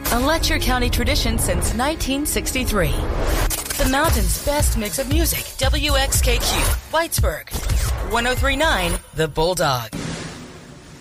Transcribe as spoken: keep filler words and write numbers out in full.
A Letcher County tradition since nineteen sixty-three. The mountain's best mix of music. W X K Q, Whitesburg. one oh three point nine, The Bulldog.